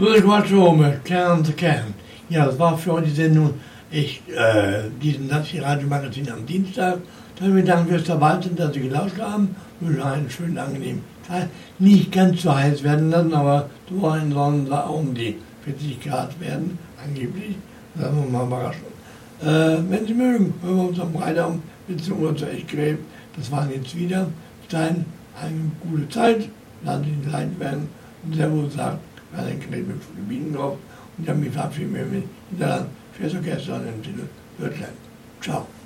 The Quattro Home, Can to Can. Ja, das war für heute die Sendung. Diesen Nazi-Radio-Magazin am Dienstag. Dann bedanken wir uns dabei, dass Sie gelauscht haben. Wir wünschen einen schönen, angenehmen Tag. Nicht ganz so heiß werden lassen, aber so ein Sonnen um die 40 Grad werden, angeblich. Das werden wir mal überraschen. Wenn Sie mögen, hören wir uns am Freitag um 17 Uhr zu Echtgräb. Das waren jetzt wieder. Bis dahin eine gute Zeit. Lassen Sie sich leid werden. Und Servus sagt, wir haben ein Gerät mit Gebieten drauf. Und ich habe mich verabschiedet mit Niederland, Orchester und dem Titel Deutschland. Ciao.